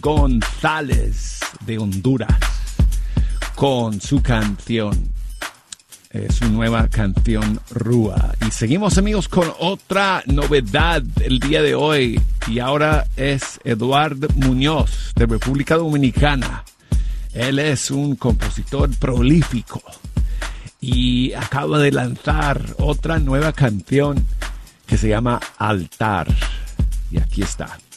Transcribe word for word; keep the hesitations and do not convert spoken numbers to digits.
González de Honduras con su canción, eh, su nueva canción Rúa. Y seguimos, amigos, con otra novedad el día de hoy. Y ahora es Eduardo Muñoz de República Dominicana. Él es un compositor prolífico y acaba de lanzar otra nueva canción que se llama Altar. Y aquí está.